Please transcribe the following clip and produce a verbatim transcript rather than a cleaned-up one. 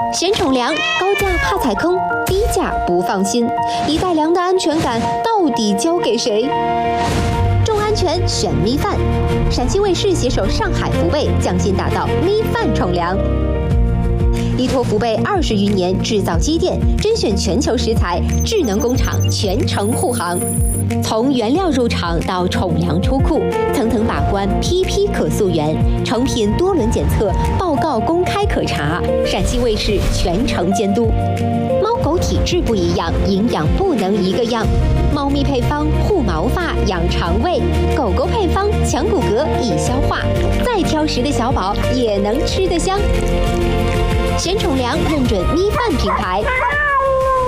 嫌宠粮，高价怕踩坑，低价不放心，一袋粮的安全感到底交给谁？重安全选米饭，陕西卫视携手上海福贝匠心打造米饭宠粮。依托福贝二十余年制造积淀，甄选全球食材，智能工厂全程护航。从原料入场到宠粮出库，层层把关，批批可溯源，成品多轮检测，报告公开可查。陕西卫视全程监督。猫狗体质不一样，营养不能一个样。猫咪配方护毛发、养肠胃，狗狗配方强骨骼、易消化。再挑食的小宝也能吃得香。嫌宠粮认准米饭品牌，